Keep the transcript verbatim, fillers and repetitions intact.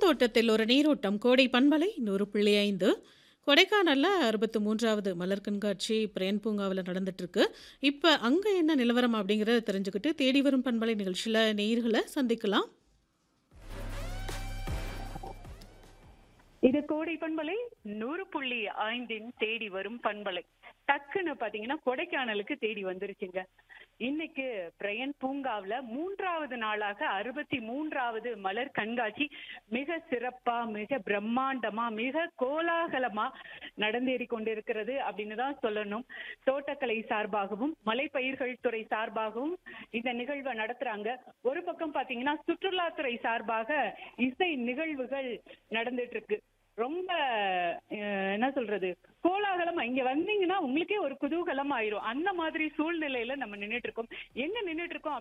பூந்தோட்டத்தில் ஒரு நீரோட்டம் கோடை பண்பலை நூறு புள்ளி ஐந்து கொடைக்கானல்ல அறுபத்தி மூன்றாவது மலர் கண்காட்சி பிரயன் பூங்காவில் நடந்துட்டு இருக்கு. இப்ப அங்க என்ன நிலவரம் அப்படிங்கறத தெரிஞ்சுக்கிட்டு தேடி வரும் பண்பலை நிகழ்ச்சியில நேயர்களை சந்திக்கலாம். இது கோடை பண்பலை நூறு புள்ளி ஐந்தின் தேடி வரும் பண்பலை. டக்குன்னு பாத்தீங்கன்னா கொடைக்கானலுக்கு தேடி வந்துருச்சுங்க. இன்னைக்கு பிரயன் பூங்காவுல மூன்றாவது நாளாக அறுபத்தி மூன்றாவது மலர் கண்காட்சி மிக சிறப்பா, மிக பிரம்மாண்டமா, மிக கோலாகலமா நடந்தேறி கொண்டிருக்கிறது அப்படின்னு தான் சொல்லணும். தோட்டக்கலை சார்பாகவும் மலைப்பயிர்கள் துறை சார்பாகவும் இந்த நிகழ்வை நடத்துறாங்க. ஒரு பக்கம் பாத்தீங்கன்னா சுற்றுலாத்துறை சார்பாக இசை நிகழ்வுகள் நடந்துட்டு இருக்கு. ரொம்ப அஹ், என்ன சொல்றது, கோலாகலமா இங்க வந்தீங்கன்னா உங்களுக்கே ஒரு குதூகலம் ஆயிரும். அந்த மாதிரி சூழ்நிலையில நம்ம நின்னுட்டு இருக்கோம். எங்க நின்னுட்டு இருக்கோம்